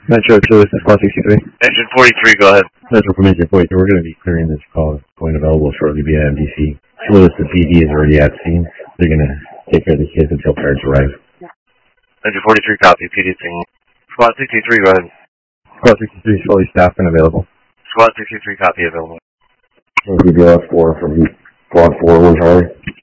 Metro 2, this is Squad 63. Engine 43, go ahead. Metro from Engine 43, we're going to be clearing this call. Going available shortly via MDC. Show us the PD is already at scene. They're going to take care of the kids until parents arrive. Engine 43, copy. PD thing. Squad 63, go ahead. Squad 63 is fully staffed and available. Squad 63, copy, available. DBLS 4 from Squad 4, 1 Charlie.